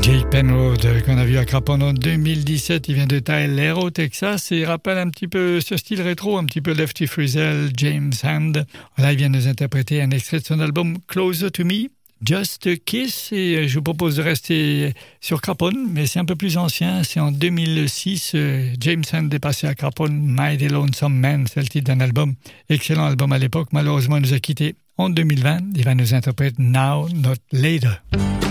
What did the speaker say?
Jake Penrod, qu'on a vu à Craponne en 2017, il vient de Tyler au Texas et il rappelle un petit peu ce style rétro, un petit peu Lefty Frizzell, James Hand. Là, il vient nous interpréter un extrait de son album Closer to Me, Just a Kiss, et je vous propose de rester sur Craponne, mais c'est un peu plus ancien, c'est en 2006, James Hand est passé à Craponne, Mighty Lonesome Man, c'est le titre d'un album, excellent album à l'époque, malheureusement il nous a quittés en 2020, il va nous interpréter Now Not Later.